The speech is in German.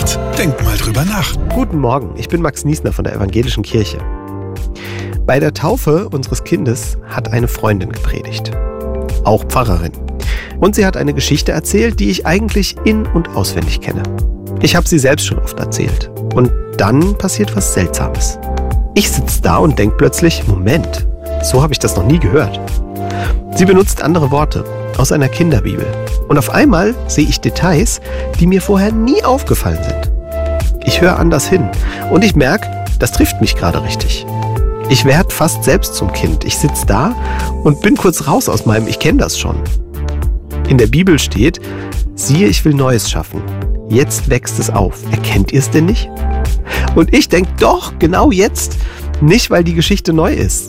Podcast. Denk mal drüber nach. Guten Morgen, ich bin Max Niesner von der Evangelischen Kirche. Bei der Taufe unseres Kindes hat eine Freundin gepredigt, auch Pfarrerin. Und sie hat eine Geschichte erzählt, die ich eigentlich in- und auswendig kenne. Ich habe sie selbst schon oft erzählt. Und dann passiert was Seltsames. Ich sitze da und denke plötzlich, Moment, so habe ich das noch nie gehört. Sie benutzt andere Worte aus einer Kinderbibel. Und auf einmal sehe ich Details, die mir vorher nie aufgefallen sind. Ich höre anders hin und ich merke, das trifft mich gerade richtig. Ich werde fast selbst zum Kind. Ich sitze da und bin kurz raus aus meinem Ich kenne das schon. In der Bibel steht, siehe, ich will Neues schaffen. Jetzt wächst es auf. Erkennt ihr es denn nicht? Und ich denke, doch, genau jetzt. Nicht, weil die Geschichte neu ist,